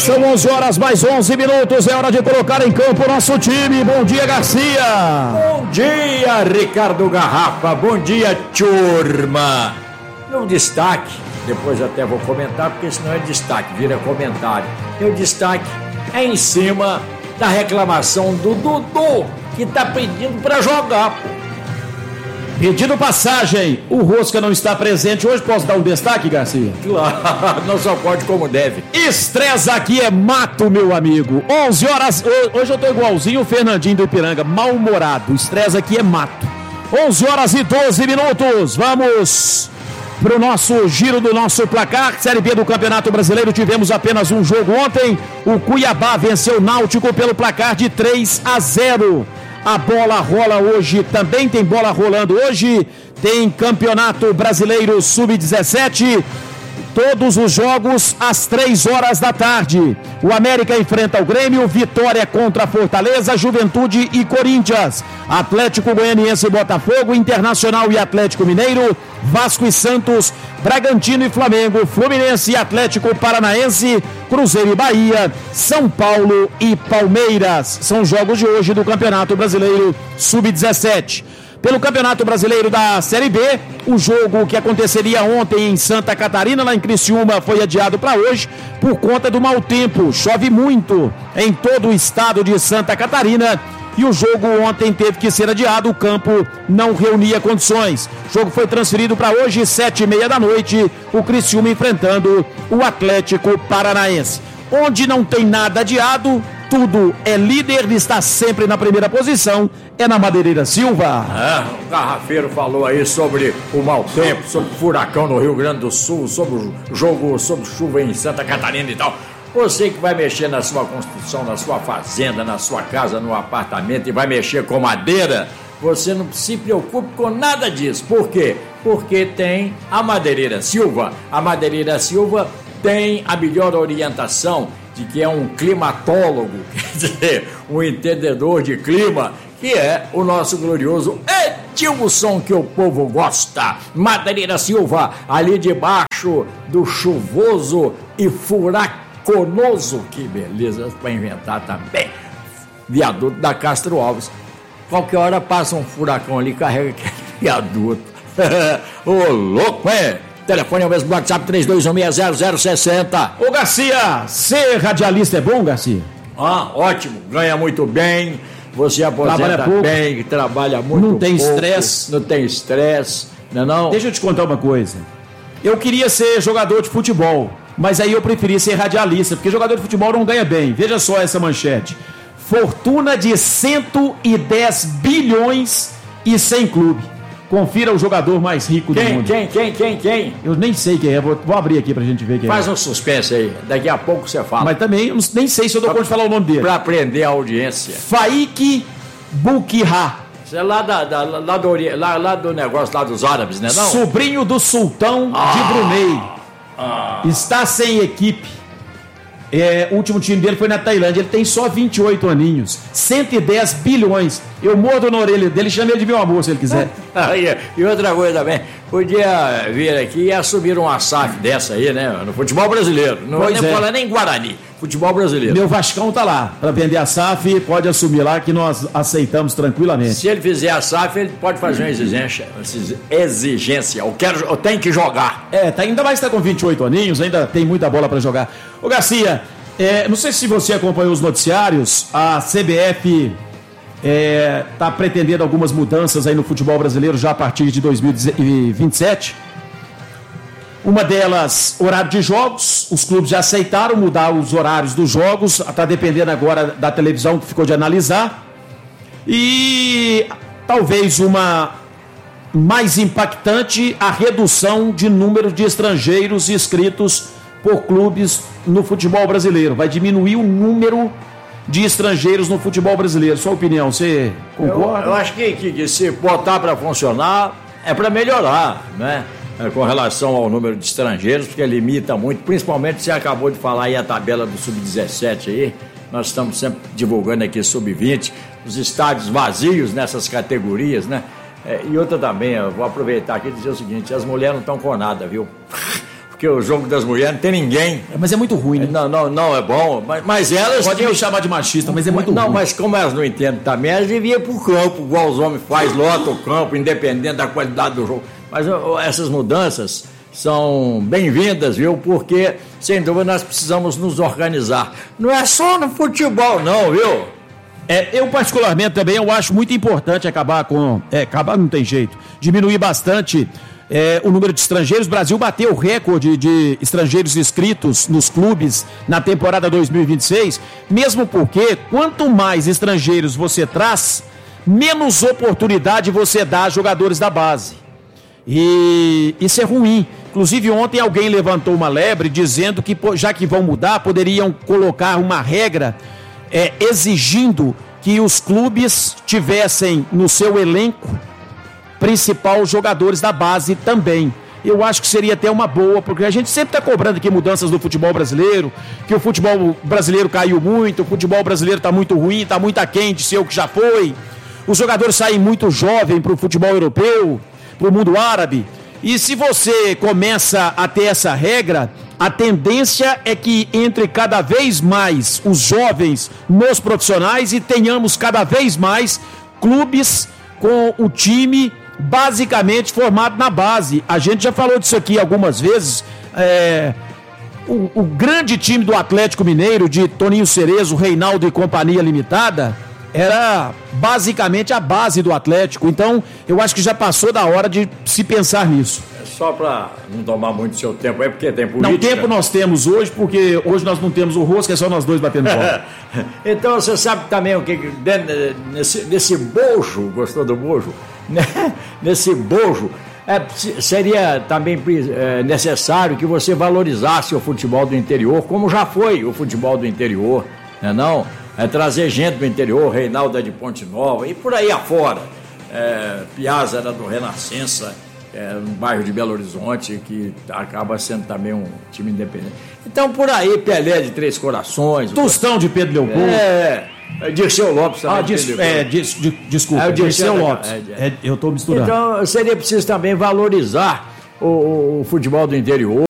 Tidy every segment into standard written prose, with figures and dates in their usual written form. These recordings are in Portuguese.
São 11 horas mais 11 minutos, é hora de colocar em campo o nosso time. Bom dia, Garcia. Bom dia, Ricardo Garrafa. Bom dia, turma. No destaque, depois até vou comentar, porque senão é destaque, vira comentário. E o destaque é em cima da reclamação do Dudu, que tá pedindo pra jogar. Pedindo passagem, o Rosca não está presente hoje, posso dar um destaque, Garcia? Claro, não só pode como deve. Estresse aqui é mato, meu amigo. 11 horas, hoje eu tô igualzinho o Fernandinho do Ipiranga, mal-humorado. Estresse aqui é mato. 11 horas e 12 minutos, vamos pro nosso giro do nosso placar. Série B do Campeonato Brasileiro, tivemos apenas um jogo ontem. O Cuiabá venceu o Náutico pelo placar de 3-0. A bola rola hoje, também tem bola rolando hoje, tem Campeonato Brasileiro Sub-17, todos os jogos às 3 horas da tarde. O América enfrenta o Grêmio, Vitória contra a Fortaleza, Juventude e Corinthians, Atlético Goianiense e Botafogo, Internacional e Atlético Mineiro, Vasco e Santos, Bragantino e Flamengo, Fluminense e Atlético Paranaense, Cruzeiro e Bahia, São Paulo e Palmeiras. São jogos de hoje do Campeonato Brasileiro Sub-17. Pelo Campeonato Brasileiro da Série B, o jogo que aconteceria ontem em Santa Catarina, lá em Criciúma, foi adiado para hoje por conta do mau tempo. Chove muito em todo o estado de Santa Catarina e o jogo ontem teve que ser adiado, o campo não reunia condições. O jogo foi transferido para hoje, 7h30 da noite, o Criciúma enfrentando o Atlético Paranaense. Onde não tem nada adiado, tudo é líder, está sempre na primeira posição, é na Madeireira Silva. O Garrafeiro falou aí sobre o mau tempo, sobre o furacão no Rio Grande do Sul, sobre o jogo, sobre chuva em Santa Catarina e tal. Você que vai mexer na sua construção, na sua fazenda, na sua casa, no apartamento e vai mexer com madeira, você não se preocupe com nada disso. Por quê? Porque tem a Madeireira Silva. A Madeireira Silva tem a melhor orientação de que é um climatólogo, quer dizer, um entendedor de clima, que é o nosso glorioso Edilson, que o povo gosta. Madeireira Silva, ali debaixo do chuvoso e furaconoso, que beleza para inventar também, viaduto da Castro Alves. Qualquer hora passa um furacão ali, carrega aquele viaduto. Ô louco, é? Telefone é o mesmo do WhatsApp, 32160060. Ô Garcia, ser radialista é bom, Garcia? Ótimo, ganha muito bem, você aposenta bem, trabalha muito pouco. Não tem estresse. Não tem estresse, não? Deixa eu te contar uma coisa. Eu queria ser jogador de futebol, mas aí eu preferia ser radialista, porque jogador de futebol não ganha bem. Veja só essa manchete. Fortuna de 110 bilhões e sem clube. Confira o jogador mais rico do mundo. Quem? Eu nem sei quem é, vou abrir aqui pra gente ver quem Faz um suspense aí, daqui a pouco você fala. Mas também, eu nem sei se eu dou conta de falar o nome dele. Pra aprender a audiência. Faik Boukira. Isso é lá do negócio lá dos árabes, né não? Sobrinho do sultão de Brunei. Está sem equipe. O último time dele foi na Tailândia. Ele tem só 28 aninhos. 110 bilhões. Eu mordo na orelha dele, chama ele de meu amor, se ele quiser. E outra coisa também, podia vir aqui e assumir uma SAF dessa aí, né? No futebol brasileiro. Não vou nem falar nem Guarani. Futebol brasileiro. Meu Vascão tá lá para vender a SAF, pode assumir lá que nós aceitamos tranquilamente. Se ele fizer a SAF, ele pode fazer uma exigência. Eu tenho que jogar. Ainda mais que tá com 28 aninhos, ainda tem muita bola para jogar. Ô Garcia, não sei se você acompanhou os noticiários, a CBF está pretendendo algumas mudanças aí no futebol brasileiro já a partir de 2027. Uma delas, horário de jogos. Os clubes já aceitaram mudar os horários dos jogos. Está dependendo agora da televisão que ficou de analisar. E talvez uma mais impactante, a redução de número de estrangeiros inscritos por clubes no futebol brasileiro. Vai diminuir o número de estrangeiros no futebol brasileiro. Sua opinião, você concorda? Eu acho que se botar para funcionar é para melhorar, né? Com relação ao número de estrangeiros, porque limita muito, principalmente você acabou de falar aí a tabela do Sub-17 aí, nós estamos sempre divulgando aqui Sub-20, os estádios vazios nessas categorias, né? E outra também, eu vou aproveitar aqui e dizer o seguinte, as mulheres não estão com nada, viu? porque o jogo das mulheres não tem ninguém. Mas é muito ruim, né? Não é bom, mas elas... Pode me chamar de machista, mas é muito ruim. Não, mas como elas não entendem também, elas deviam ir pro campo, igual os homens fazem, lota o campo, independente da qualidade do jogo. Mas essas mudanças são bem-vindas, viu? Porque, sem dúvida, nós precisamos nos organizar. Não é só no futebol, não, viu? Eu particularmente também, eu acho muito importante acabar não tem jeito, diminuir bastante o número de estrangeiros. O Brasil bateu o recorde de estrangeiros inscritos nos clubes na temporada 2026, mesmo porque quanto mais estrangeiros você traz, menos oportunidade você dá a jogadores da base. E isso é ruim. Inclusive ontem alguém levantou uma lebre dizendo que, já que vão mudar, poderiam colocar uma regra exigindo que os clubes tivessem no seu elenco principal jogadores da base também. Eu acho que seria até uma boa, porque a gente sempre está cobrando aqui mudanças no futebol brasileiro, que o futebol brasileiro caiu muito, o futebol brasileiro está muito ruim, está muito aquém de ser o que já foi. Os jogadores saem muito jovens para o futebol europeu, para o mundo árabe. E se você começa a ter essa regra, a tendência é que entre cada vez mais os jovens nos profissionais e tenhamos cada vez mais clubes com o time basicamente formado na base. A gente já falou disso aqui algumas vezes. O grande time do Atlético Mineiro, de Toninho Cerezo, Reinaldo e Companhia Limitada, era basicamente a base do Atlético. Então, eu acho que já passou da hora de se pensar nisso. Só para não tomar muito seu tempo, porque tem política. Não, tempo nós temos hoje, porque hoje nós não temos o Rosca, é só nós dois batendo bola. Então, você sabe também o que nesse bojo, gostou do bojo? Nesse bojo, seria também necessário que você valorizasse o futebol do interior, como já foi o futebol do interior, não? Trazer gente do interior, Reinaldo de Ponte Nova e por aí afora. Piazza era do Renascença, no bairro de Belo Horizonte, que acaba sendo também um time independente. Então por aí, Pelé de Três Corações. Tostão de Pedro Leopoldo. Dirceu Lopes também. Desculpa, Dirceu Lopes. Eu estou misturando. Então seria preciso também valorizar o futebol do interior.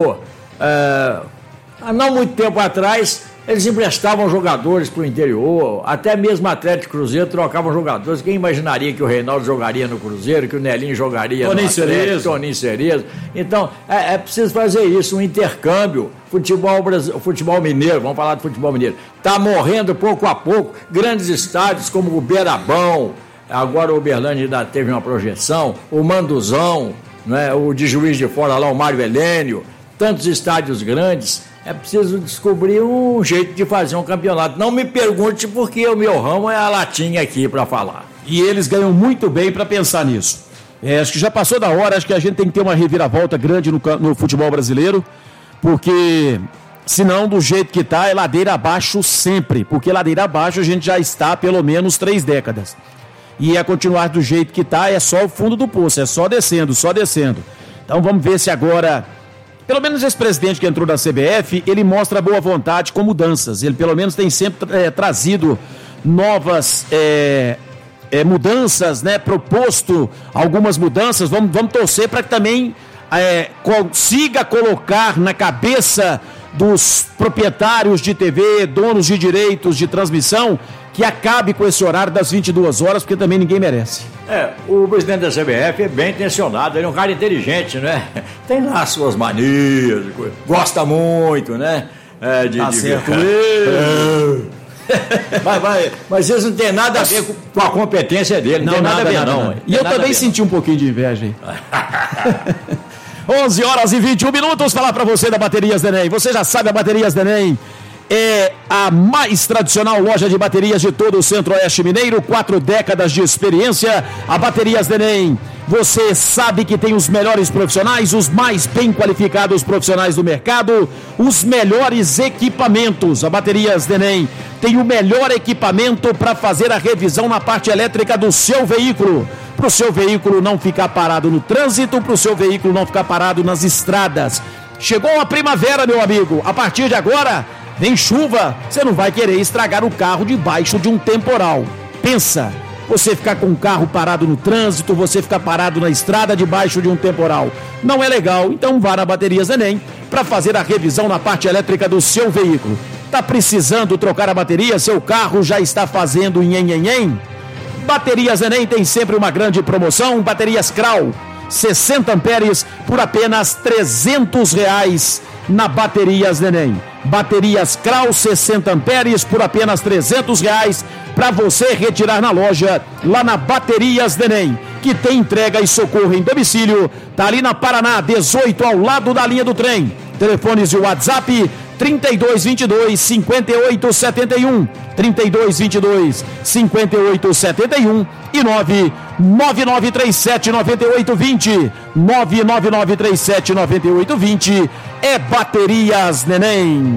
Há não muito tempo atrás, eles emprestavam jogadores para o interior, até mesmo Atlético e Cruzeiro trocavam jogadores. Quem imaginaria que o Reinaldo jogaria no Cruzeiro, que o Nelinho jogaria no Atlético, Toninho Cerezo. Então, é preciso fazer isso, um intercâmbio. Futebol mineiro, vamos falar do futebol mineiro, está morrendo pouco a pouco. Grandes estádios como o Beirabão, agora o Uberlândia ainda teve uma projeção, o Manduzão, né, o de Juiz de Fora lá, o Mário Helênio, tantos estádios grandes. É preciso descobrir um jeito de fazer um campeonato. Não me pergunte porque o meu ramo é a latinha aqui para falar. E eles ganham muito bem para pensar nisso. Acho que já passou da hora, acho que a gente tem que ter uma reviravolta grande no futebol brasileiro, porque senão do jeito que está é ladeira abaixo sempre, porque ladeira abaixo a gente já está há pelo menos 3 décadas. E a continuar do jeito que está é só o fundo do poço, é só descendo, só descendo. Então vamos ver se agora... Pelo menos esse presidente que entrou da CBF, ele mostra boa vontade com mudanças. Ele pelo menos tem sempre trazido novas mudanças, né? Proposto algumas mudanças. Vamos torcer para que também consiga colocar na cabeça dos proprietários de TV, donos de direitos de transmissão, que acabe com esse horário das 22 horas, porque também ninguém merece. O presidente da CBF é bem intencionado, ele é um cara inteligente, né? Tem lá suas manias, gosta muito, né? Certo. Mas isso não tem nada a ver com a competência dele, não tem nada a ver, não. E eu também senti um pouquinho de inveja aí. 11 horas e 21 minutos, falar para você da Baterias Deném. Você já sabe, a Baterias Deném é a mais tradicional loja de baterias de todo o Centro-Oeste Mineiro, 4 décadas de experiência. A Baterias Deném, você sabe que tem os melhores profissionais, os mais bem qualificados profissionais do mercado, os melhores equipamentos. A Baterias Deném tem o melhor equipamento para fazer a revisão na parte elétrica do seu veículo. Para o seu veículo não ficar parado no trânsito, para o seu veículo não ficar parado nas estradas. Chegou a primavera, meu amigo. A partir de agora, vem chuva, você não vai querer estragar o carro debaixo de um temporal. Pensa, você ficar com o carro parado no trânsito, você ficar parado na estrada debaixo de um temporal. Não é legal, então vá na Baterias Deném, para fazer a revisão na parte elétrica do seu veículo. Tá precisando trocar a bateria? Seu carro já está fazendo nhen? Baterias Neném tem sempre uma grande promoção. Baterias Krau 60 amperes por apenas R$300 na Baterias Neném. Baterias Krau 60 amperes por apenas R$300 para você retirar na loja lá na Baterias Neném, que tem entrega e socorro em domicílio. Tá ali na Paraná 18, ao lado da linha do trem. Telefones e WhatsApp 3222-5871, 3222-5871 e 99937-9820, 99937-9820 é Baterias Neném.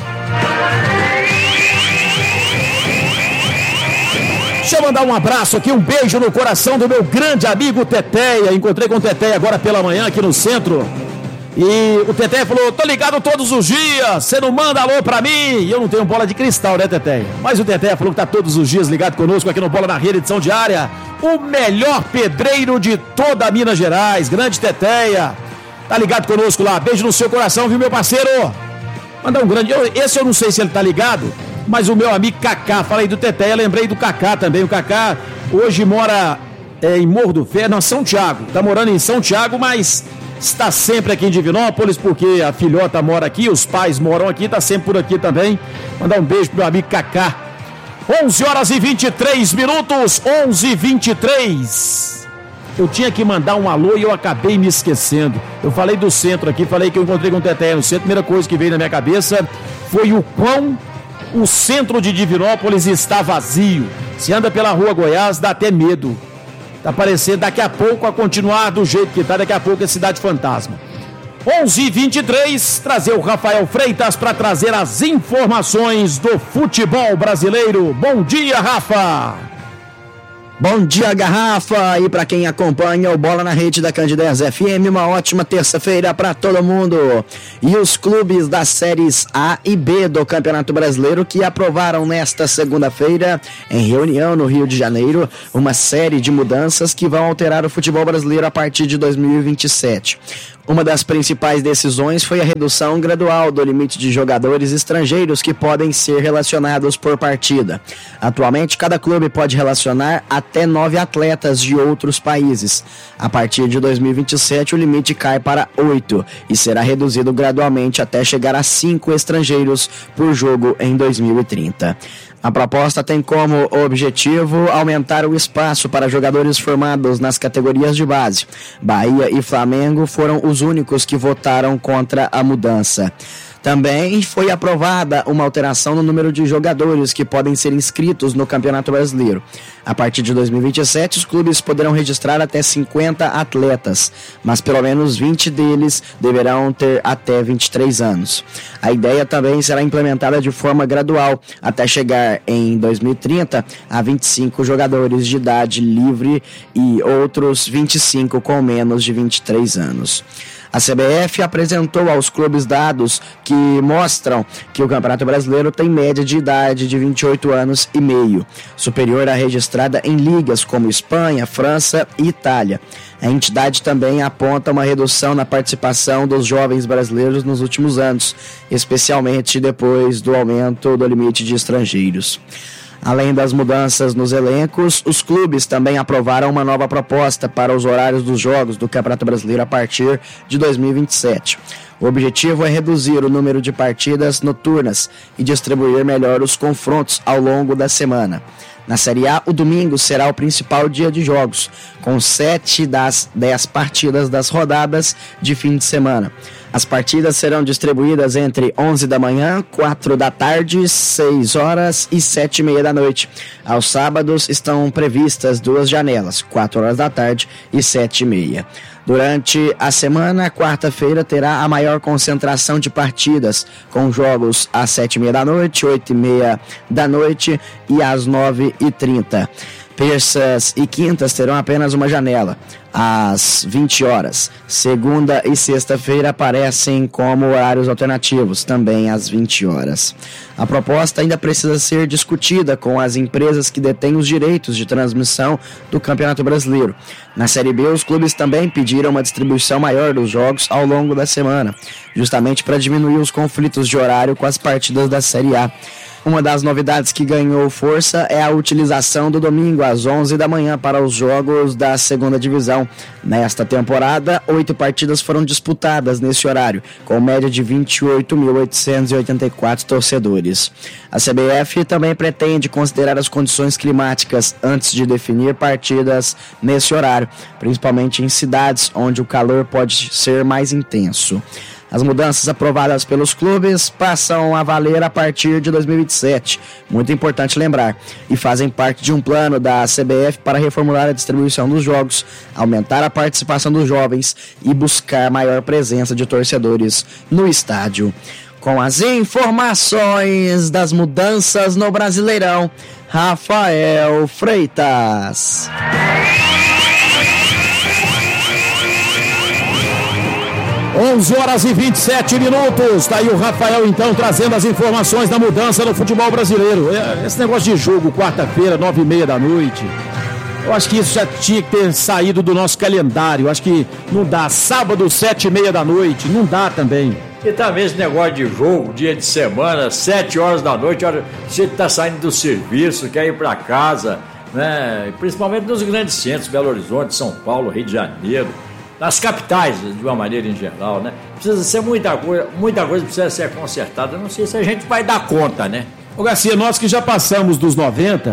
Deixa eu mandar um abraço aqui, um beijo no coração do meu grande amigo Teteia. Encontrei com o Teteia agora pela manhã aqui no centro. E o Teteia falou: tô ligado todos os dias, você não manda alô pra mim? E eu não tenho bola de cristal, né, Teteia? Mas o Teteia falou que tá todos os dias ligado conosco aqui no Bola na Rede, edição diária. O melhor pedreiro de toda Minas Gerais, grande Teteia. Tá ligado conosco lá, beijo no seu coração, viu, meu parceiro? Manda um grande... Esse eu não sei se ele tá ligado, mas o meu amigo Cacá, falei do Teteia, lembrei do Cacá também. O Cacá hoje mora em Morro do Ferro, não, São Tiago. Tá morando em São Tiago, mas... está sempre aqui em Divinópolis, porque a filhota mora aqui, os pais moram aqui, tá sempre por aqui também. Mandar um beijo pro meu amigo Cacá. 11h23, 11h23. Eu tinha que mandar um alô e eu acabei me esquecendo. Eu falei do centro aqui, falei que eu encontrei com o Teteia no centro. A primeira coisa que veio na minha cabeça foi o quão o centro de Divinópolis está vazio. Se anda pela rua Goiás, dá até medo. Tá parecendo daqui a pouco, a continuar do jeito que tá, daqui a pouco é Cidade Fantasma. 11h23, trazer o Rafael Freitas para trazer as informações do futebol brasileiro. Bom dia, Rafa! Bom dia, Garrafa, e para quem acompanha o Bola na Rede da Candidez FM, uma ótima terça-feira para todo mundo. E os clubes das séries A e B do Campeonato Brasileiro que aprovaram nesta segunda-feira, em reunião no Rio de Janeiro, uma série de mudanças que vão alterar o futebol brasileiro a partir de 2027. Uma das principais decisões foi a redução gradual do limite de jogadores estrangeiros que podem ser relacionados por partida. Atualmente, cada clube pode relacionar até 9 atletas de outros países. A partir de 2027, o limite cai para 8 e será reduzido gradualmente até chegar a 5 estrangeiros por jogo em 2030. A proposta tem como objetivo aumentar o espaço para jogadores formados nas categorias de base. Bahia e Flamengo foram os únicos que votaram contra a mudança. Também foi aprovada uma alteração no número de jogadores que podem ser inscritos no Campeonato Brasileiro. A partir de 2027, os clubes poderão registrar até 50 atletas, mas pelo menos 20 deles deverão ter até 23 anos. A ideia também será implementada de forma gradual, até chegar em 2030 a 25 jogadores de idade livre e outros 25 com menos de 23 anos. A CBF apresentou aos clubes dados que mostram que o Campeonato Brasileiro tem média de idade de 28 anos e meio, superior à registrada em ligas como Espanha, França e Itália. A entidade também aponta uma redução na participação dos jovens brasileiros nos últimos anos, especialmente depois do aumento do limite de estrangeiros. Além das mudanças nos elencos, os clubes também aprovaram uma nova proposta para os horários dos jogos do Campeonato Brasileiro a partir de 2027. O objetivo é reduzir o número de partidas noturnas e distribuir melhor os confrontos ao longo da semana. Na Série A, o domingo será o principal dia de jogos, com 7 das 10 partidas das rodadas de fim de semana. As partidas serão distribuídas entre 11 da manhã, 4 da tarde, 6 horas e 7h30 da noite. Aos sábados estão previstas 2 janelas, 4 horas da tarde e 7h30. Durante a semana, quarta-feira terá a maior concentração de partidas, com jogos às 7h30 da noite, 8h30 da noite e às 9h30. Terças e quintas terão apenas uma janela, às 20 horas. Segunda e sexta-feira aparecem como horários alternativos, também às 20 horas. A proposta ainda precisa ser discutida com as empresas que detêm os direitos de transmissão do Campeonato Brasileiro. Na Série B, os clubes também pediram uma distribuição maior dos jogos ao longo da semana, justamente para diminuir os conflitos de horário com as partidas da Série A. Uma das novidades que ganhou força é a utilização do domingo às 11 da manhã para os jogos da segunda divisão. Nesta temporada, 8 partidas foram disputadas nesse horário, com média de 28.884 torcedores. A CBF também pretende considerar as condições climáticas antes de definir partidas nesse horário, principalmente em cidades onde o calor pode ser mais intenso. As mudanças aprovadas pelos clubes passam a valer a partir de 2027, muito importante lembrar, e fazem parte de um plano da CBF para reformular a distribuição dos jogos, aumentar a participação dos jovens e buscar maior presença de torcedores no estádio. Com as informações das mudanças no Brasileirão, Rafael Freitas. 11h27. Tá aí o Rafael, então, trazendo as informações da mudança no futebol brasileiro. Esse negócio de jogo, quarta-feira, 9h30 da noite. Eu acho que isso já tinha que ter saído do nosso calendário. Eu acho que não dá. Sábado, 7h30 da noite, não dá também. E também esse negócio de jogo, dia de semana, 7 horas da noite, hora, você tá saindo do serviço, quer ir para casa, né? Principalmente nos grandes centros, Belo Horizonte, São Paulo, Rio de Janeiro. Nas capitais, de uma maneira em geral, né? Precisa ser muita coisa precisa ser consertada. Não sei se a gente vai dar conta, né? Ô Garcia, nós que já passamos dos 90,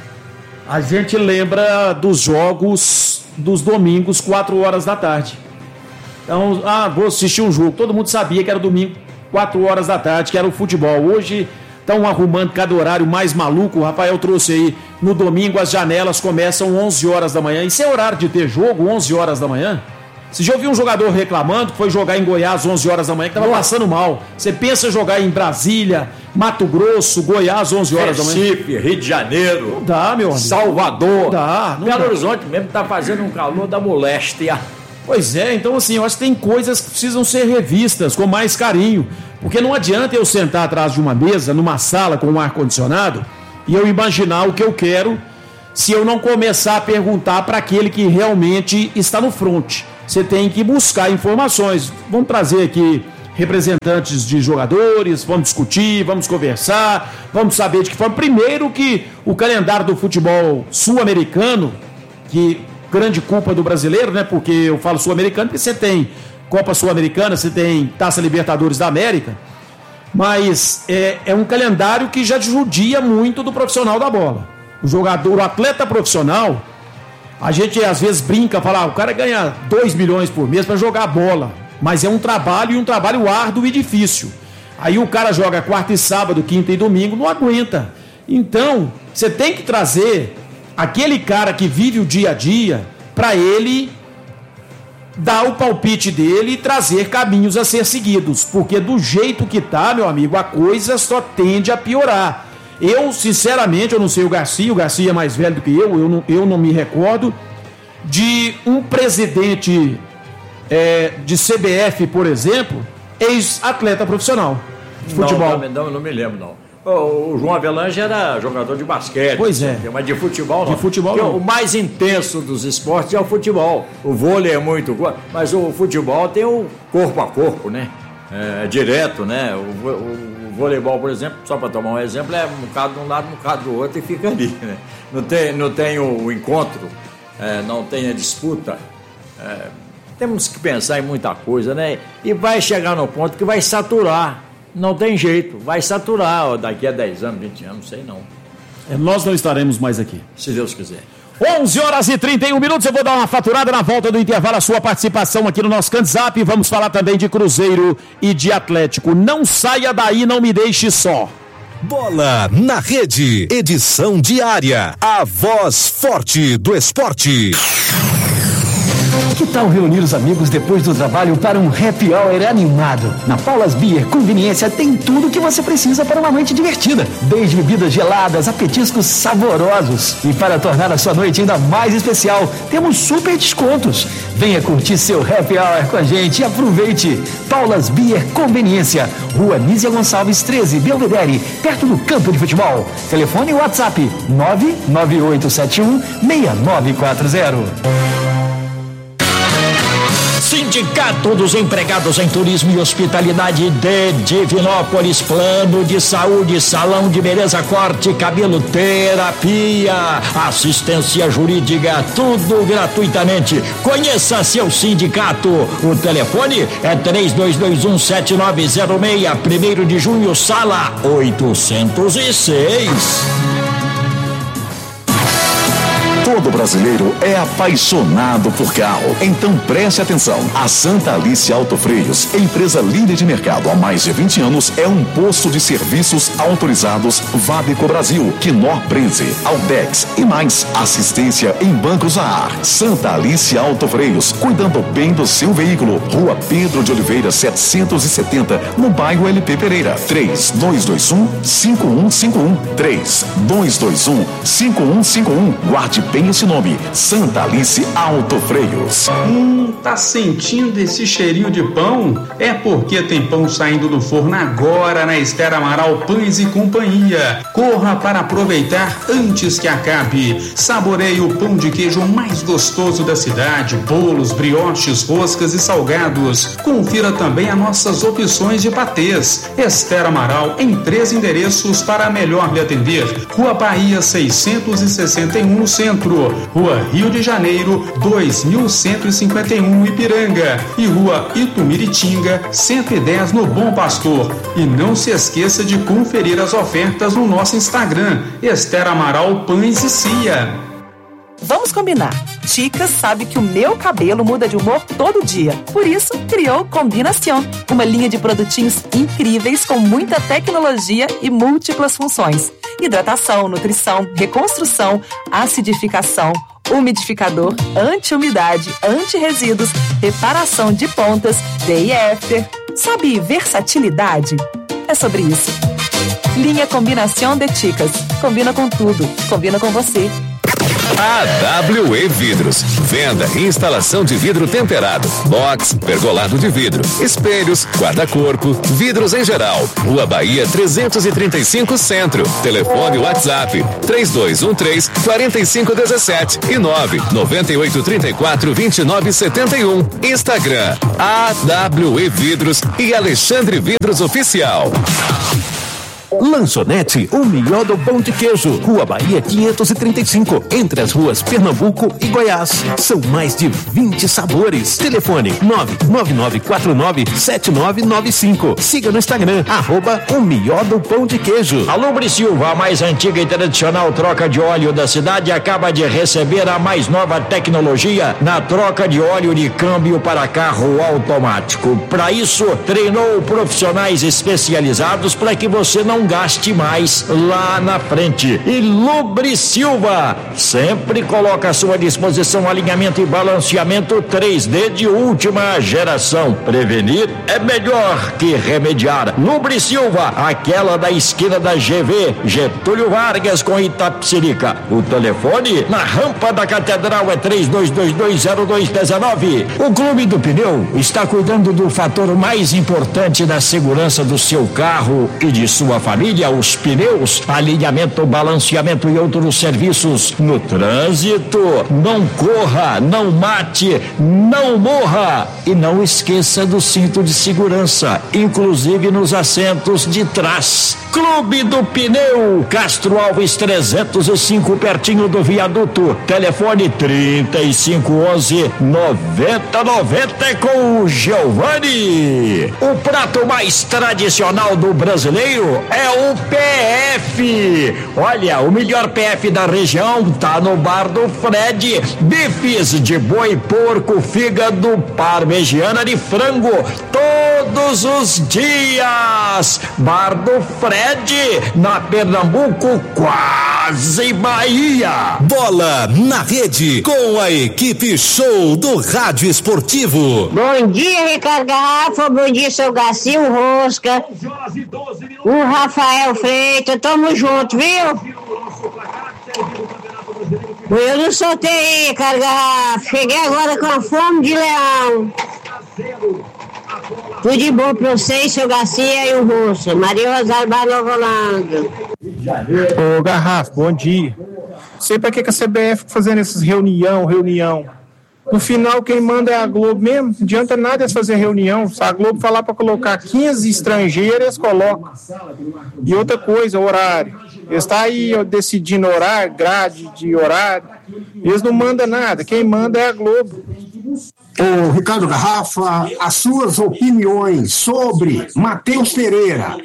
a gente lembra dos jogos dos domingos, 4 horas da tarde. Então, vou assistir um jogo. Todo mundo sabia que era domingo, 4 horas da tarde, que era o futebol. Hoje estão arrumando cada horário mais maluco. O Rafael trouxe aí, no domingo as janelas começam 11 horas da manhã. Isso é horário de ter jogo, 11 horas da manhã? Você já ouviu um jogador reclamando que foi jogar em Goiás 11 horas da manhã, que estava passando mal. Você pensa jogar em Brasília, Mato Grosso, Goiás 11 horas da manhã? Recife, Rio de Janeiro. Não dá, meu amigo. Salvador. Não dá. Belo Horizonte mesmo está fazendo um calor da moléstia. Pois é, então assim, eu acho que tem coisas que precisam ser revistas com mais carinho. Porque não adianta eu sentar atrás de uma mesa, numa sala com um ar-condicionado, e eu imaginar o que eu quero, se eu não começar a perguntar para aquele que realmente está no fronte. Você tem que buscar informações. Vamos trazer aqui representantes de jogadores, vamos discutir, vamos conversar, vamos saber de que forma. Primeiro que o calendário do futebol sul-americano, que grande culpa do brasileiro, né? Porque eu falo sul-americano, porque você tem Copa Sul-Americana, você tem Taça Libertadores da América, mas é um calendário que já judia muito do profissional da bola. O jogador, o atleta profissional, a gente às vezes brinca, fala, o cara ganha 2 milhões por mês para jogar bola, mas é um trabalho e um trabalho árduo e difícil. Aí o cara joga quarta e sábado, quinta e domingo, não aguenta. Então, você tem que trazer aquele cara que vive o dia a dia para ele dar o palpite dele e trazer caminhos a ser seguidos, porque do jeito que tá, meu amigo, a coisa só tende a piorar. Eu, sinceramente, eu não sei o Garcia é mais velho do que eu não me recordo de um presidente de CBF, por exemplo, ex-atleta profissional de futebol. Não me lembro, não. O João Avelange era jogador de basquete. Pois é. Mas de futebol não. De futebol não. O mais intenso dos esportes é o futebol. O vôlei é muito... Mas o futebol tem o corpo a corpo, né? É direto, né? O voleibol, por exemplo, só para tomar um exemplo, é um bocado de um lado, um bocado do outro e fica ali, né? Não tem o encontro, não tem a disputa. Temos que pensar em muita coisa, né? E vai chegar no ponto que vai saturar. Não tem jeito, vai saturar daqui a 10 anos, 20 anos, não sei não. Nós não estaremos mais aqui. Se Deus quiser. 11h31, eu vou dar uma faturada na volta do intervalo, a sua participação aqui no nosso WhatsApp. Vamos falar também de Cruzeiro e de Atlético. Não saia daí, não me deixe só. Bola na Rede, edição diária, a voz forte do esporte. Que tal reunir os amigos depois do trabalho para um happy hour animado? Na Paulas Beer Conveniência tem tudo o que você precisa para uma noite divertida, desde bebidas geladas a petiscos saborosos. E para tornar a sua noite ainda mais especial, temos super descontos. Venha curtir seu happy hour com a gente e aproveite. Paulas Beer Conveniência, Rua Nízia Gonçalves 13, Belvedere, perto do campo de futebol. Telefone e WhatsApp 998716940. Sindicato dos Empregados em Turismo e Hospitalidade de Divinópolis, plano de saúde, salão de beleza, corte, cabelo, terapia, assistência jurídica, tudo gratuitamente. Conheça seu sindicato. O telefone é 32217906, 1º de junho, sala 806. Todo brasileiro é apaixonado por carro. Então preste atenção. A Santa Alice Auto Freios, empresa líder de mercado há mais de 20 anos, é um posto de serviços autorizados Vadeco Brasil, Knorr Breze, Altex e mais. Assistência em bancos a ar. Santa Alice Auto Freios, cuidando bem do seu veículo. Rua Pedro de Oliveira 770, no bairro LP Pereira. 3221-5151. 3221-5151. Guarde bem esse nome, Santa Alice Auto Freios. Tá sentindo esse cheirinho de pão? É porque tem pão saindo do forno agora na Esther Amaral Pães e Companhia. Corra para aproveitar antes que acabe. Saboreie o pão de queijo mais gostoso da cidade, bolos, brioches, roscas e salgados. Confira também as nossas opções de patês. Esther Amaral em 3 endereços para melhor lhe atender. Rua Bahia 661 no centro, Rua Rio de Janeiro 2151 Ipiranga e Rua Itumiritinga 110 no Bom Pastor. E não se esqueça de conferir as ofertas no nosso Instagram, Esther Amaral Pães e Cia. Vamos combinar. Ticas sabe que o meu cabelo muda de humor todo dia. Por isso, criou Combinação, uma linha de produtinhos incríveis com muita tecnologia e múltiplas funções. Hidratação, nutrição, reconstrução, acidificação, umidificador, anti-umidade, anti-resíduos, reparação de pontas, day after. Sabe versatilidade? É sobre isso. Linha Combinação de Ticas. Combina com tudo. Combina com você. AWE Vidros, venda e instalação de vidro temperado, box, pergolado de vidro, espelhos, guarda-corpo, vidros em geral. Rua Bahia 335 Centro. Telefone WhatsApp 3213-4517 e 99834-2971. Instagram AWE Vidros e Alexandre Vidros Oficial. Lanchonete, o melhor do pão de queijo. Rua Bahia 535, entre as ruas Pernambuco e Goiás. São mais de 20 sabores. Telefone 99949-7995. Siga no Instagram, @o melhor do pão de queijo. A Lubre Silva, a mais antiga e tradicional troca de óleo da cidade, acaba de receber a mais nova tecnologia na troca de óleo de câmbio para carro automático. Para isso, treinou profissionais especializados para que você não gaste mais lá na frente. E Lubre Silva sempre coloca à sua disposição alinhamento e balanceamento 3D de última geração. Prevenir é melhor que remediar. Lubre Silva, aquela da esquina da GV, Getúlio Vargas com Itapecerica. O telefone na rampa da Catedral é 32220219. O Clube do Pneu está cuidando do fator mais importante da segurança do seu carro e de sua família, os pneus, alinhamento, balanceamento e outros serviços no trânsito. Não corra, não mate, não morra e não esqueça do cinto de segurança, inclusive nos assentos de trás. Clube do Pneu, Castro Alves 305, pertinho do viaduto. Telefone 3511-9090 com o Giovanni. O prato mais tradicional do brasileiro é é o PF. Olha, o melhor PF da região tá no Bar do Fred. Bifes de boi, porco, fígado, parmegiana de frango, todos os dias. Bar do Fred, na Pernambuco, quase Bahia. Bola na rede com a equipe show do Rádio Esportivo. Bom dia, Ricardo Garrafa. Bom dia, seu Garcia, o Rosca, o Rafael Freitas. Tamo junto, viu? Eu não soltei, Ricardo Garrafa. Cheguei agora com a fome de leão. Tudo de bom pra vocês, seu Garcia e o Rosca. Maria Rosário Nova Holanda. Ô, Garrafa, bom dia. Sei pra que a CBF fazendo essas reunião. No final, quem manda é a Globo mesmo. Não adianta nada eles fazer reunião. Se a Globo falar para colocar 15 estrangeiros, eles colocam. E outra coisa, horário. Eles estão aí decidindo horário, grade de horário. Eles não mandam nada. Quem manda é a Globo. Ô, Ricardo Garrafa, as suas opiniões sobre Matheus Pereira,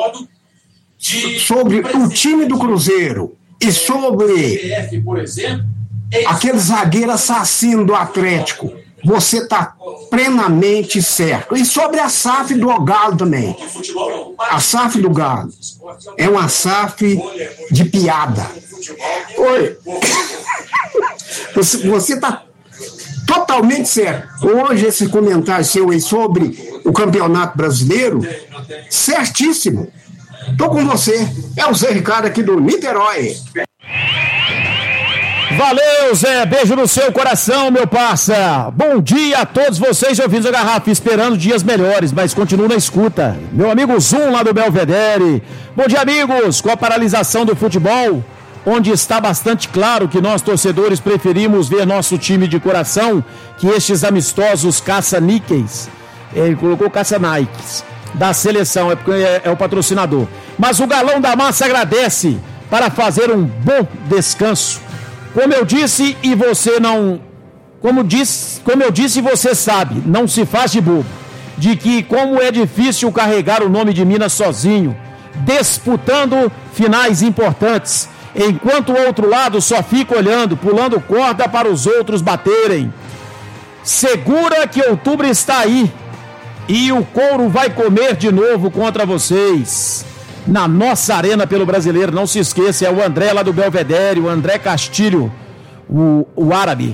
sobre o time do Cruzeiro e sobre aquele zagueiro assassino do Atlético, você está plenamente certo. E sobre a SAF do Galo também. A SAF do Galo é uma SAF de piada. Oi. Você está totalmente certo. Hoje esse comentário seu aí sobre o Campeonato Brasileiro, certíssimo. Tô com você. É o Zé Ricardo aqui do Niterói. Valeu, Zé, beijo no seu coração, meu parça. Bom dia a todos vocês, ouvintes da Garrafa, esperando dias melhores, mas continuo na escuta. Meu amigo Zum lá do Belvedere. Bom dia, amigos. Com a paralisação do futebol, onde está bastante claro que nós torcedores preferimos ver nosso time de coração que estes amistosos caça-níqueis. Ele colocou caça-nikes da seleção, é porque é o patrocinador. Mas o Galão da Massa agradece para fazer um bom descanso. Como eu disse e você não... Como eu disse e você sabe, não se faz de bobo. De que como é difícil carregar o nome de Minas sozinho, disputando finais importantes, enquanto o outro lado só fica olhando, pulando corda para os outros baterem. Segura que outubro está aí e o couro vai comer de novo contra vocês. Na nossa arena pelo Brasileiro, não se esqueça, é o André lá do Belvedere, o André Castilho, o árabe.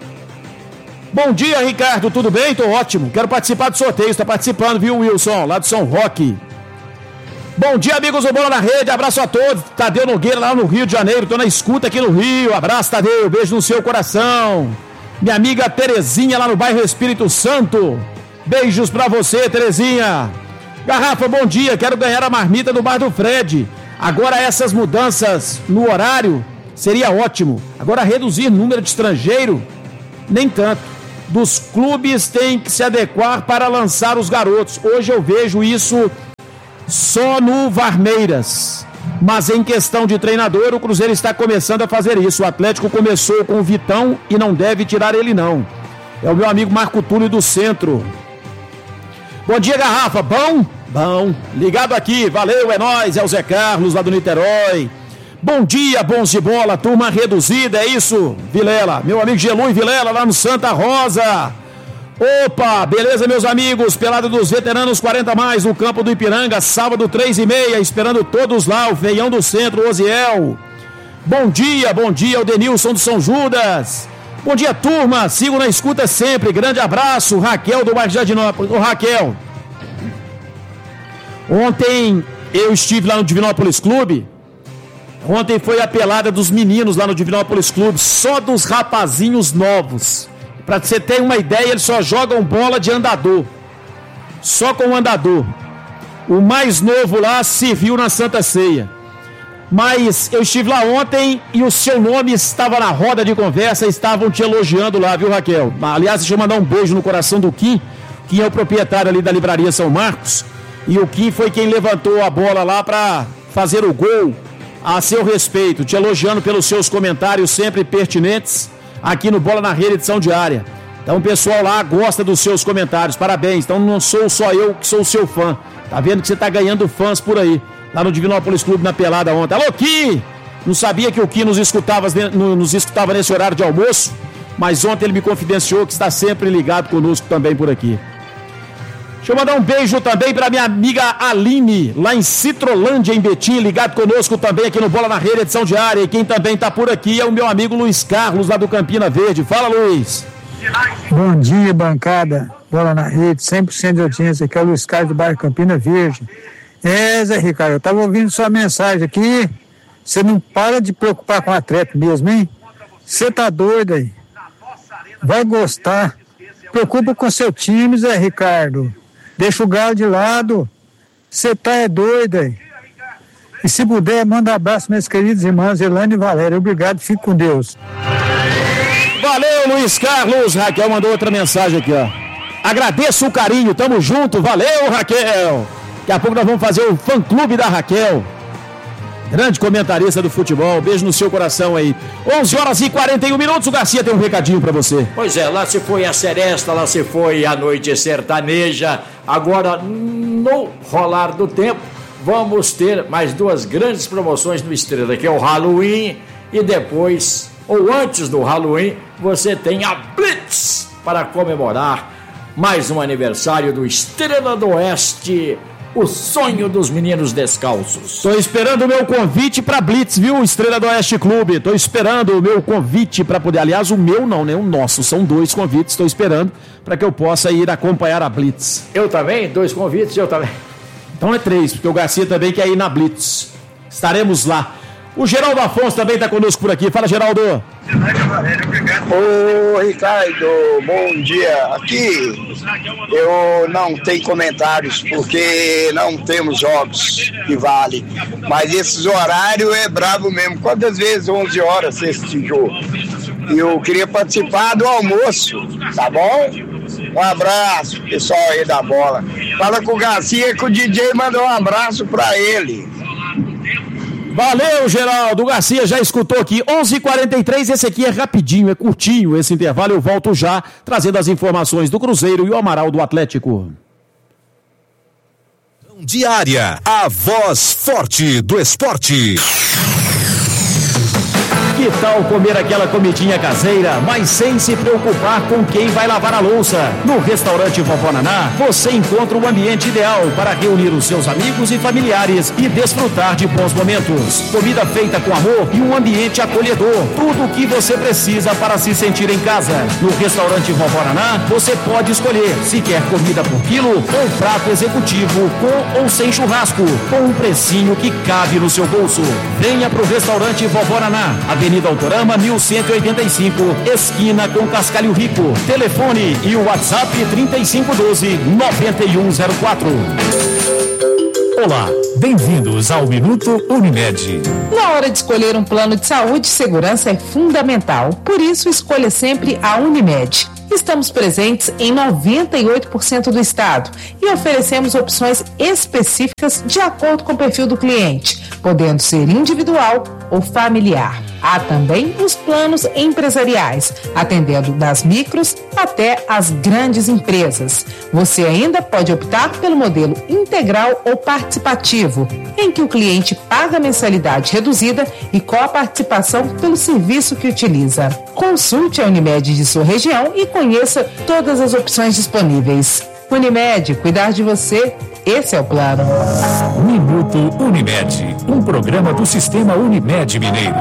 Bom dia, Ricardo, tudo bem? Tô ótimo, quero participar do sorteio, está participando, viu, Wilson, lá do São Roque. Bom dia, amigos do Bola na Rede, abraço a todos, Tadeu Nogueira lá no Rio de Janeiro, tô na escuta aqui no Rio, abraço, Tadeu, beijo no seu coração. Minha amiga Terezinha lá no bairro Espírito Santo, beijos pra você, Terezinha. Garrafa, bom dia, quero ganhar a marmita do Bar do Fred. Agora essas mudanças no horário seria ótimo. Agora reduzir o número de estrangeiro, nem tanto. Dos clubes têm que se adequar para lançar os garotos. Hoje eu vejo isso só no Varmeiras. Mas em questão de treinador, o Cruzeiro está começando a fazer isso. O Atlético começou com o Vitão e não deve tirar ele não. É o meu amigo Marco Túlio do Centro. Bom dia, Garrafa, bom? Bom, ligado aqui, valeu, é nóis, é o Zé Carlos lá do Niterói. Bom dia, bons de bola, turma reduzida, é isso, Vilela, meu amigo Gelu e Vilela lá no Santa Rosa. Opa, beleza, meus amigos, pelada dos veteranos 40 mais no campo do Ipiranga, sábado 3h30, esperando todos lá, o Feião do Centro, Osiel. Bom dia, o Denilson do São Judas. Bom dia, turma, sigo na escuta sempre, grande abraço, Raquel do bairro Jardinópolis. Ô, Raquel, ontem eu estive lá no Divinópolis Clube, ontem foi a pelada dos meninos lá no Divinópolis Clube, só dos rapazinhos novos. Pra você ter uma ideia, eles só jogam bola de andador, só com o andador. O mais novo lá se viu na Santa Ceia. Mas eu estive lá ontem e o seu nome estava na roda de conversa, estavam te elogiando lá, viu, Raquel? Aliás, deixa eu mandar um beijo no coração do Kim, que é o proprietário ali da Livraria São Marcos, e o Kim foi quem levantou a bola lá para fazer o gol a seu respeito, te elogiando pelos seus comentários sempre pertinentes aqui no Bola na Rede Edição Diária. Então o pessoal lá gosta dos seus comentários, parabéns. Então não sou só eu que sou o seu fã, tá vendo que você tá ganhando fãs por aí. lá no Divinópolis Clube na pelada ontem. Alô, Ki! Não sabia que o Ki nos escutava nesse horário de almoço, mas ontem ele me confidenciou que está sempre ligado conosco também por aqui. Deixa eu mandar um beijo também para minha amiga Aline, lá em Citrolândia, em Betim, ligado conosco também aqui no Bola na Rede, edição diária. E quem também está por aqui é o meu amigo Luiz Carlos, lá do Campina Verde. Fala, Luiz. Bom dia, bancada Bola na Rede, 100% de audiência. Aqui é o Luiz Carlos do bairro Campina Verde. Zé Ricardo, eu estava ouvindo sua mensagem aqui. Você não para de preocupar com o atleta mesmo, hein? Você tá doido aí. Vai gostar. Preocupa com seu time, Zé Ricardo. Deixa o galo de lado. Você tá doido aí. E se puder, manda um abraço, meus queridos irmãos Elane e Valéria. Obrigado, fique com Deus. Valeu, Luiz Carlos. Raquel mandou outra mensagem aqui, ó. Agradeço o carinho, tamo junto. Valeu, Raquel. Daqui a pouco nós vamos fazer o fã-clube da Raquel. Grande comentarista do futebol, beijo no seu coração aí. 11h41, o Garcia tem um recadinho pra você. Pois é, lá se foi a seresta, lá se foi a noite sertaneja. Agora, no rolar do tempo, vamos ter mais duas grandes promoções no Estrela, que é o Halloween e depois, ou antes do Halloween, você tem a Blitz para comemorar mais um aniversário do Estrela do Oeste. O sonho dos meninos descalços. Tô esperando o meu convite pra Blitz, viu? Estrela do Oeste Clube. Tô esperando o meu convite pra poder. Aliás, o meu não, né? O nosso. São 2 convites. Tô esperando pra que eu possa ir acompanhar a Blitz. Eu também? 2 convites, eu também. Então é 3, porque o Garcia também quer ir na Blitz. Estaremos lá. O Geraldo Afonso também tá conosco por aqui. Fala, Geraldo. Ô, Ricardo, bom dia. Aqui eu não tenho comentários porque não temos jogos que vale. Mas esses horários é brabo mesmo. Quantas vezes 11 horas você assistiu? E eu queria participar do almoço, tá bom? Um abraço, pessoal aí da bola. Fala com o Garcia que o DJ mandou um abraço pra ele. Valeu, Geraldo. O Garcia já escutou aqui. 11h43, esse aqui é rapidinho, é curtinho esse intervalo. Eu volto já, trazendo as informações do Cruzeiro e o Amaral do Atlético. Diária, a voz forte do esporte. Que tal comer aquela comidinha caseira, mas sem se preocupar com quem vai lavar a louça? No restaurante Vovó Naná, você encontra o ambiente ideal para reunir os seus amigos e familiares e desfrutar de bons momentos. Comida feita com amor e um ambiente acolhedor. Tudo o que você precisa para se sentir em casa. No restaurante Vovó Naná, você pode escolher se quer comida por quilo ou prato executivo com ou sem churrasco, com um precinho que cabe no seu bolso. Venha pro restaurante Vovó Naná, Avenida Autorama 1185, esquina com Cascalho Rico. Telefone e o WhatsApp 3512-9104. Olá, bem-vindos ao Minuto Unimed. Na hora de escolher um plano de saúde, segurança é fundamental. Por isso, escolha sempre a Unimed. Estamos presentes em 98% do estado e oferecemos opções específicas de acordo com o perfil do cliente, podendo ser individual ou familiar. Há também os planos empresariais, atendendo das micros até as grandes empresas. Você ainda pode optar pelo modelo integral ou participativo, em que o cliente paga mensalidade reduzida e com a participação pelo serviço que utiliza. Consulte a Unimed de sua região e conheça todas as opções disponíveis. Unimed, cuidar de você, esse é o plano. Minuto Unimed, um programa do Sistema Unimed Mineiro.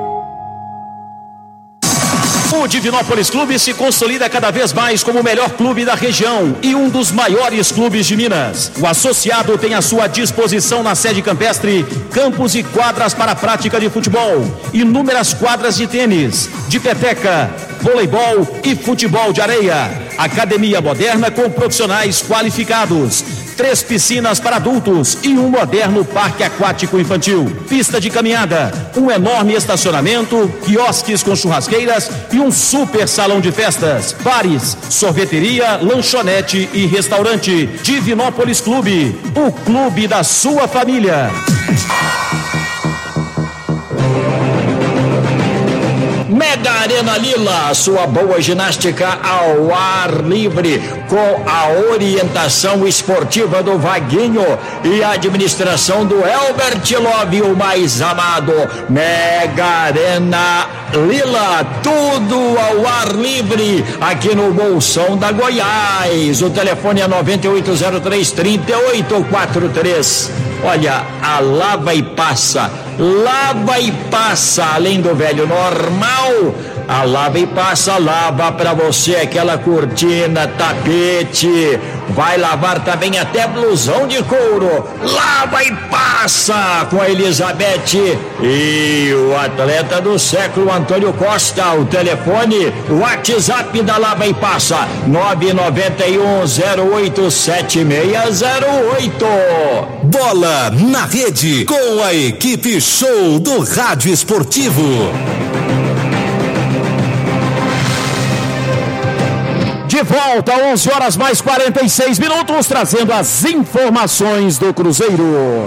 O Divinópolis Clube se consolida cada vez mais como o melhor clube da região e um dos maiores clubes de Minas. O associado tem à sua disposição na sede campestre campos e quadras para a prática de futebol, inúmeras quadras de tênis, de peteca, voleibol e futebol de areia, academia moderna com profissionais qualificados, 3 piscinas para adultos e um moderno parque aquático infantil, pista de caminhada, um enorme estacionamento, quiosques com churrasqueiras e um super salão de festas, bares, sorveteria, lanchonete e restaurante. Divinópolis Clube, o clube da sua família. Mega Arena Arena Lila, sua boa ginástica ao ar livre, com a orientação esportiva do Vaguinho e a administração do Elbert Love, o mais amado. Mega Arena Lila, tudo ao ar livre, aqui no Bolsão da Goiás. O telefone é 9803-3843. Olha, a lava e passa, além do velho normal, a lava e passa, lava pra você aquela cortina, tapete, vai lavar também até blusão de couro, lava e passa com a Elizabeth e o atleta do século, Antônio Costa. O telefone, o WhatsApp da lava e passa, 991087608. Bola na rede, com a equipe show do Rádio Esportivo. De volta, 11 horas mais 46 minutos, trazendo as informações do Cruzeiro.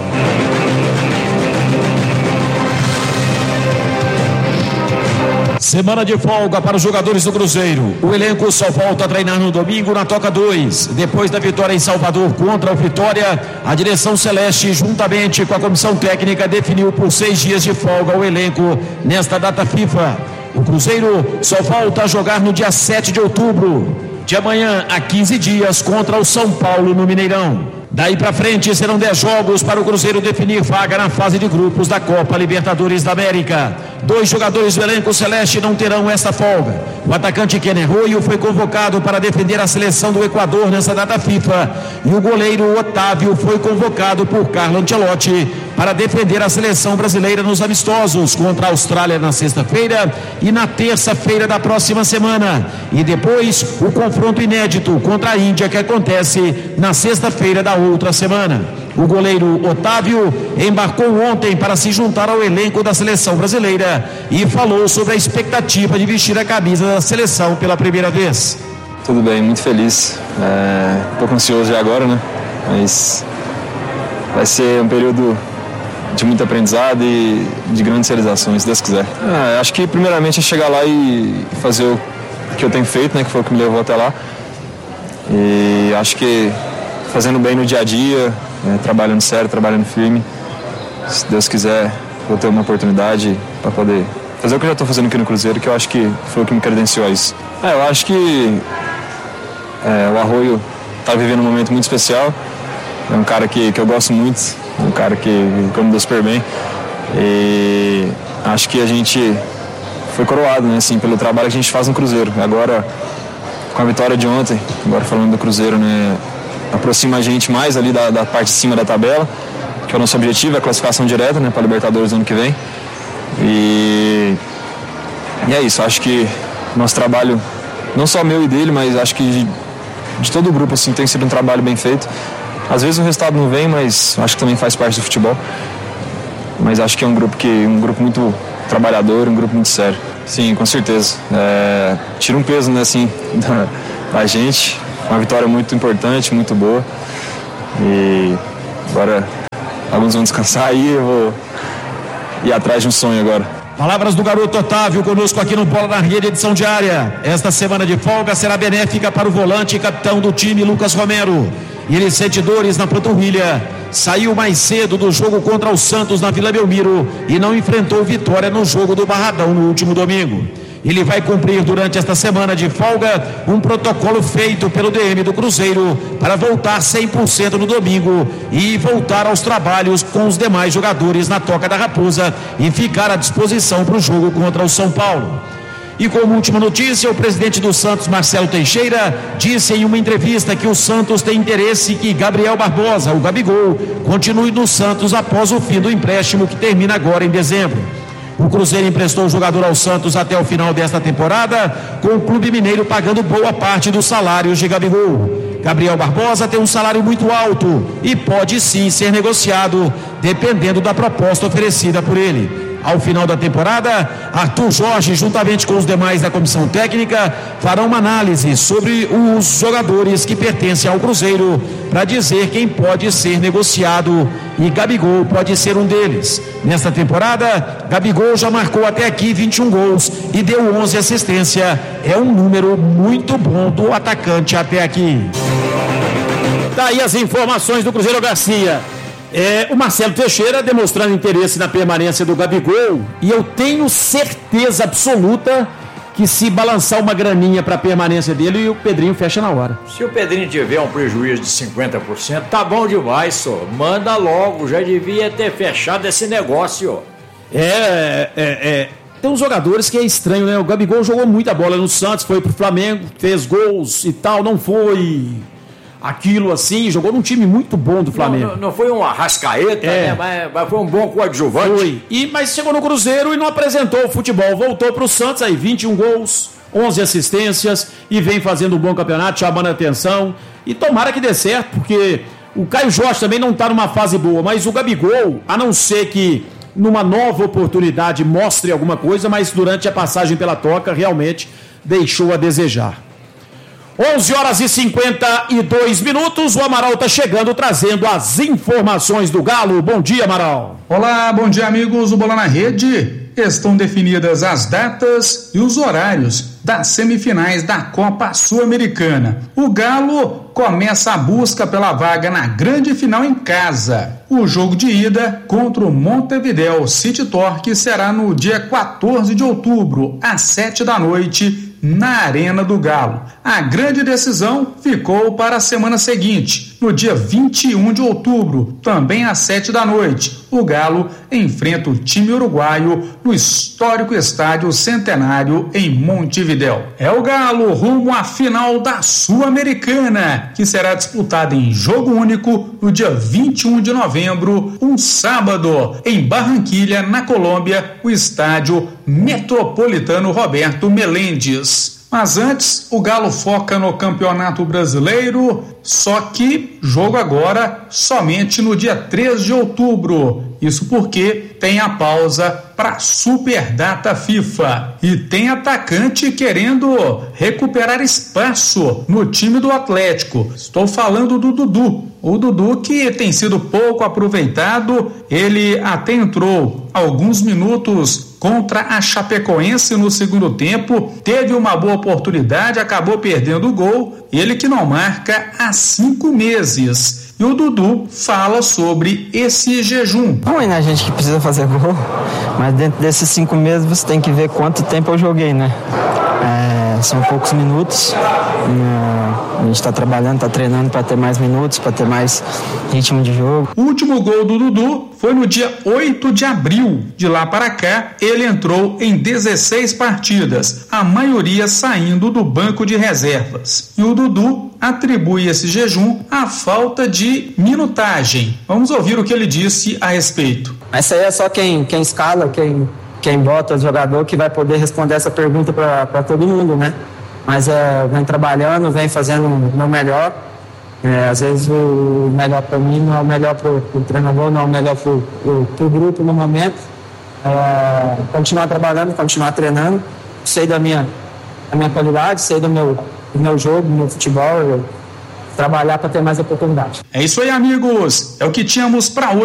Semana de folga para os jogadores do Cruzeiro. O elenco só volta a treinar no domingo na Toca 2. Depois da vitória em Salvador contra o Vitória, a direção celeste, juntamente com a comissão técnica, definiu por 6 dias de folga o elenco nesta data FIFA. O Cruzeiro só volta a jogar no dia 7 de outubro, de amanhã a 15 dias, contra o São Paulo no Mineirão. Daí pra frente serão 10 jogos para o Cruzeiro definir vaga na fase de grupos da Copa Libertadores da América. 2 jogadores do elenco celeste não terão esta folga. O atacante Kenner Royo foi convocado para defender a seleção do Equador nessa data FIFA, e o goleiro Otávio foi convocado por Carlo Ancelotti para defender a seleção brasileira nos amistosos contra a Austrália na sexta-feira e na terça-feira da próxima semana, e depois o confronto inédito contra a Índia, que acontece na sexta-feira da outra semana. O goleiro Otávio embarcou ontem para se juntar ao elenco da seleção brasileira e falou sobre a expectativa de vestir a camisa da seleção pela primeira vez. Tudo bem, muito feliz. Um pouco ansioso já agora, né? Mas vai ser um período de muito aprendizado e de grandes realizações, se Deus quiser. Acho que primeiramente é chegar lá e fazer o que eu tenho feito, né? Que foi o que me levou até lá. E acho que fazendo bem no dia a dia, trabalhando sério, trabalhando firme. Se Deus quiser, vou ter uma oportunidade para poder fazer o que eu já estou fazendo aqui no Cruzeiro, que eu acho que foi o que me credenciou a isso. Eu acho que o Arroyo está vivendo um momento muito especial. É um cara que eu gosto muito, um cara que me deu super bem. E acho que a gente foi coroado, né, assim, pelo trabalho que a gente faz no Cruzeiro. Agora, com a vitória de ontem, agora falando do Cruzeiro, né, aproxima a gente mais ali da parte de cima da tabela, que é o nosso objetivo, é a classificação direta, né, para a Libertadores no ano que vem. E é isso, acho que nosso trabalho, não só meu e dele, mas acho que de todo o grupo, assim, tem sido um trabalho bem feito. Às vezes o resultado não vem, mas acho que também faz parte do futebol. Mas acho que é um grupo muito trabalhador, um grupo muito sério. Sim, com certeza. Tira um peso, né, assim, da gente. Uma vitória muito importante, muito boa. E agora alguns vão descansar e eu vou ir atrás de um sonho agora. Palavras do garoto Otávio conosco aqui no Bola na Rede, edição diária. Esta semana de folga será benéfica para o volante e capitão do time, Lucas Romero. E ele sente dores na panturrilha. Saiu mais cedo do jogo contra o Santos na Vila Belmiro e não enfrentou Vitória no jogo do Barradão no último domingo. Ele vai cumprir durante esta semana de folga um protocolo feito pelo DM do Cruzeiro para voltar 100% no domingo e voltar aos trabalhos com os demais jogadores na Toca da Raposa e ficar à disposição para o jogo contra o São Paulo. E como última notícia, o presidente do Santos, Marcelo Teixeira, disse em uma entrevista que o Santos tem interesse que Gabriel Barbosa, o Gabigol, continue no Santos após o fim do empréstimo que termina agora em dezembro. O Cruzeiro emprestou o jogador ao Santos até o final desta temporada, com o Clube Mineiro pagando boa parte dos salários de Gabigol. Gabriel Barbosa tem um salário muito alto e pode sim ser negociado, dependendo da proposta oferecida por ele. ao final da temporada. Arthur Jorge, juntamente com os demais da comissão técnica, farão uma análise sobre os jogadores que pertencem ao Cruzeiro para dizer quem pode ser negociado, e Gabigol pode ser um deles. Nesta temporada, Gabigol já marcou até aqui 21 gols e deu 11 assistências. É um número muito bom do atacante até aqui. Daí as informações do Cruzeiro, Garcia. O Marcelo Teixeira demonstrando interesse na permanência do Gabigol, e eu tenho certeza absoluta que se balançar uma graninha para a permanência dele, o Pedrinho fecha na hora. Se o Pedrinho tiver um prejuízo de 50%, tá bom demais, só. Manda logo, já devia ter fechado esse negócio. Tem uns jogadores que é estranho, né? O Gabigol jogou muita bola no Santos, foi pro Flamengo, fez gols e tal, não foi aquilo assim, jogou num time muito bom do Flamengo. Não foi um Arrascaeta, né? Mas foi um bom coadjuvante. Foi. Mas chegou no Cruzeiro e não apresentou o futebol. Voltou pro Santos, aí 21 gols, 11 assistências, e vem fazendo um bom campeonato, chamando a atenção. E tomara que dê certo, porque o Caio Jorge também não tá numa fase boa, mas o Gabigol, a não ser que numa nova oportunidade mostre alguma coisa, mas durante a passagem pela Toca realmente deixou a desejar. 11h52, o Amaral está chegando, trazendo as informações do Galo. Bom dia, Amaral. Olá, bom dia, amigos do Bola na Rede. Estão definidas as datas e os horários das semifinais da Copa Sul-Americana. O Galo começa a busca pela vaga na grande final em casa. O jogo de ida contra o Montevideo City Torque será no dia 14 de outubro, às 7h, na Arena do Galo. A grande decisão ficou para a semana seguinte, no dia 21 de outubro, também às 7h. O Galo enfrenta o time uruguaio no histórico Estádio Centenário em Montevideo. É o Galo rumo à final da Sul-Americana, que será disputada em jogo único no dia 21 de novembro, um sábado, em Barranquilha, na Colômbia, o estádio Metropolitano Roberto Melendes. Mas antes, o Galo foca no Campeonato Brasileiro, só que jogo agora somente no dia 3 de outubro. Isso porque tem a pausa para Superdata FIFA. E tem atacante querendo recuperar espaço no time do Atlético. Estou falando do Dudu. O Dudu, que tem sido pouco aproveitado, ele até entrou alguns minutos contra a Chapecoense no segundo tempo, teve uma boa oportunidade, acabou perdendo o gol, ele que não marca há 5 meses. E o Dudu fala sobre esse jejum. Ruim, né? A gente que precisa fazer gol, mas dentro desses 5 meses você tem que ver quanto tempo eu joguei, né? São poucos minutos. A gente está trabalhando, está treinando para ter mais minutos, para ter mais ritmo de jogo. O último gol do Dudu foi no dia 8 de abril. De lá para cá, ele entrou em 16 partidas, a maioria saindo do banco de reservas. E o Dudu atribui esse jejum à falta de minutagem. Vamos ouvir o que ele disse a respeito. Essa aí é só quem escala, quem bota o jogador que vai poder responder essa pergunta para todo mundo, né? Mas vem trabalhando, vem fazendo o meu melhor. Às vezes o melhor para mim não é o melhor para o treinador, não é o melhor para o grupo no momento. Continuar trabalhando, continuar treinando. Sei da minha qualidade, sei do meu jogo, do meu futebol. Trabalhar para ter mais oportunidade. É isso aí, amigos. É o que tínhamos para hoje.